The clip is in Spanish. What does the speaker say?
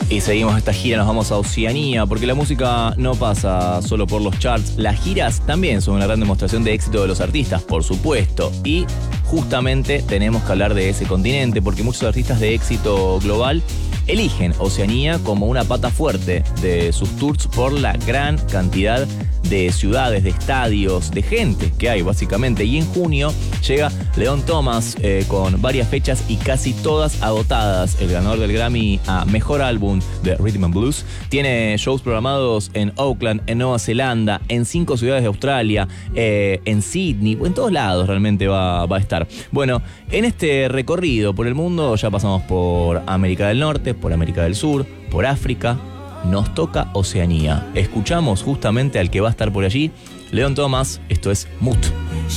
Y seguimos esta gira, nos vamos a Oceanía, porque la música no pasa solo por los charts. Las giras también son una gran demostración de éxito de los artistas, por supuesto. Y justamente tenemos que hablar de ese continente, porque muchos artistas de éxito global eligen Oceanía como una pata fuerte de sus tours por la gran cantidad de ciudades, de estadios, de gente que hay básicamente. Y en junio llega Leon Thomas con varias fechas y casi todas agotadas. El ganador del Grammy a Mejor Álbum de Rhythm and Blues tiene shows programados en Auckland, en Nueva Zelanda, en 5 ciudades de Australia, en Sydney, en todos lados realmente va a estar. Bueno, en este recorrido por el mundo ya pasamos por América del Norte, por América del Sur, por África. Nos toca Oceanía. Escuchamos justamente al que va a estar por allí, Leon Thomas. Esto es Mood.